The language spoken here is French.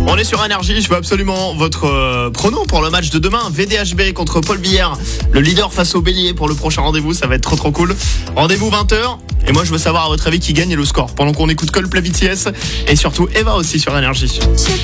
On est sur Énergie, je veux absolument votre pronom pour le match de demain. VDHB contre Paul Bière, le leader face au Bélier pour le prochain rendez-vous, ça va être trop cool. Rendez-vous 20h, et moi je veux savoir à votre avis qui gagne et le score. Pendant qu'on écoute Coldplay BTS et surtout Eva aussi sur Énergie.